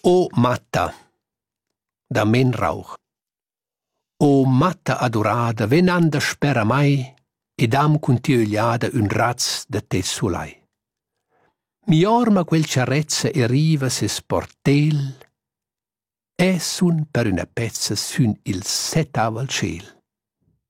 O matta, da men rauch. O matta adorada, ven anda spera mai, ed am cun tia ögliada un raz da te sulai. Mi orma quel ciarezza e riva se sportel, e sun per una pezza sün il 7 al ciel.